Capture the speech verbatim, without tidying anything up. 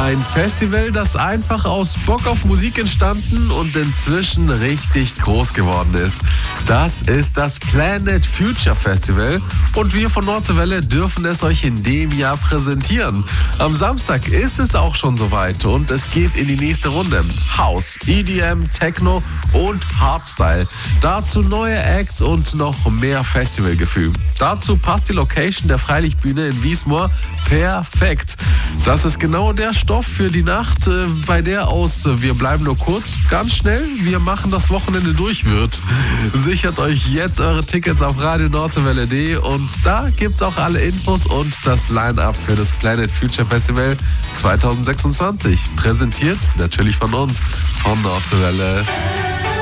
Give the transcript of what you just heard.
Ein Festival, das einfach aus Bock auf Musik entstanden und inzwischen richtig groß geworden ist. Das ist das Planet Future Festival und wir von Nordseewelle dürfen es euch in dem Jahr präsentieren. Am Samstag ist es auch schon soweit und es geht in die nächste Runde. House, E D M, Techno und Hardstyle. Dazu neue Acts und noch mehr Festivalgefühl. Dazu passt die Location der Freilichtbühne in Wiesmoor perfekt. Das ist genau der Stoff für die Nacht, bei der aus Wir bleiben nur kurz, ganz schnell, wir machen das Wochenende durch wird. Sichert euch jetzt eure Tickets auf radio nordseewelle punkt de und da gibt's auch alle Infos und das Line-Up für das Planet Future Festival zwanzig sechsundzwanzig. Präsentiert natürlich von uns, von Nordseewelle.